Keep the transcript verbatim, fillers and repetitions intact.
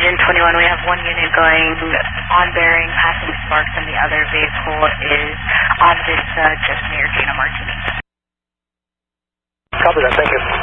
Engine twenty-one, we have one unit going on bearing, passing Sparks, and the other vehicle is on Vista, just near Gina Martinez. Copy that, thank you.